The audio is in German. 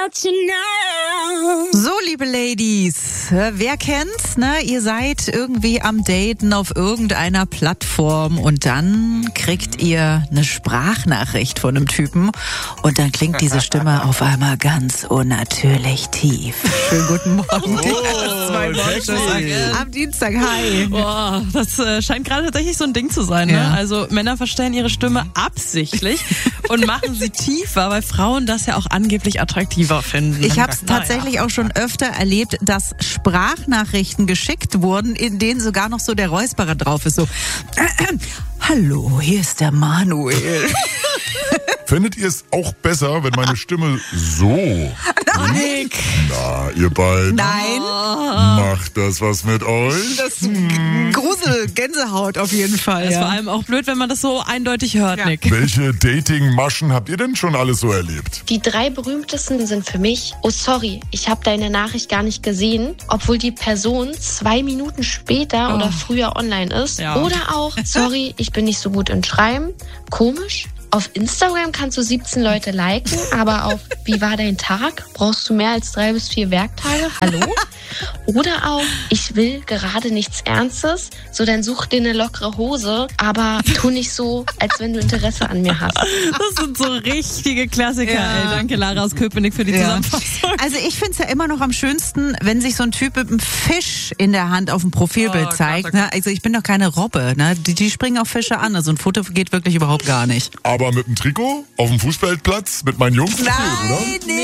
So, liebe Ladies, wer kennt's, ne? Ihr seid irgendwie am Daten auf irgendeiner Plattform und dann kriegt ihr eine Sprachnachricht von einem Typen und dann klingt diese Stimme auf einmal ganz unnatürlich tief. Schönen guten Morgen. Am Dienstag, hi. Boah, das scheint gerade tatsächlich so ein Ding zu sein, ne? Ja. Also Männer verstellen ihre Stimme absichtlich und machen sie tiefer, weil Frauen das ja auch angeblich attraktiver finden. Ich habe es tatsächlich auch schon öfter erlebt, dass Sprachnachrichten geschickt wurden, in denen sogar noch so der Räusperer drauf ist. So, hallo, hier ist der Manuel. Findet ihr es auch besser, wenn meine Stimme so Nein. Na, ihr beiden, Nein. macht das was mit euch? Das ist Grusel, Gänsehaut auf jeden Fall. Das ist Ja. vor allem auch blöd, wenn man das so eindeutig hört, Ja. Nick. Welche Dating-Maschen habt ihr denn schon alles so erlebt? Die 3 berühmtesten sind für mich: Oh sorry, ich habe deine Nachricht gar nicht gesehen, obwohl die Person 2 Minuten später oder früher online ist. Ja. Oder auch: Sorry, ich bin nicht so gut in Schreiben. Komisch. Auf Instagram kannst du 17 Leute liken, aber auf Wie war dein Tag brauchst du mehr als 3 bis 4 Werktage. Hallo? Oder auch: Ich will gerade nichts Ernstes, so dann such dir eine lockere Hose, aber tu nicht so, als wenn du Interesse an mir hast. Das sind so richtige Klassiker. Ja. Ey, danke Lara aus Köpenick für die Ja. Zusammenfassung. Also ich find's ja immer noch am schönsten, wenn sich so ein Typ mit einem Fisch in der Hand auf dem Profilbild Oh, zeigt. Gott. Ne? Also ich bin doch keine Robbe. Ne? Die springen auf Fische an. Also ein Foto geht wirklich überhaupt gar nicht. Aber mit dem Trikot auf dem Fußballplatz mit meinen Jungs, oder? nee.